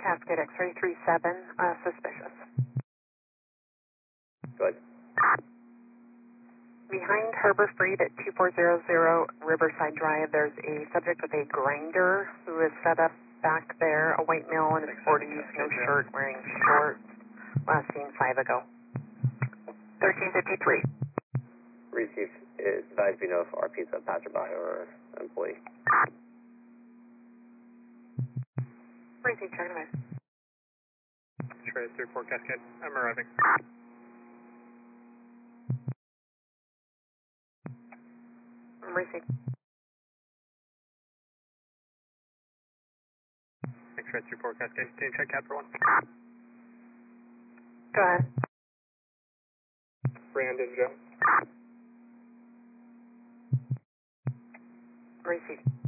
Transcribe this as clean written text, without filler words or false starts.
Cascade X-ray 37, suspicious. Go ahead. Behind Harbor Freight at 2400 Riverside Drive, there's a subject with a grinder who is set up back there, a white male in his 40s, no shirt, wearing shorts, last seen 5 ago. 1353. Receive. Is advised we know if RP is a passerby or employee. Receive, check away. Trade 34 Cascade. I'm arriving. Receive. X-ray 34 Cascade. Can you check Capture 1? Go ahead. Brandon Jones. Receive.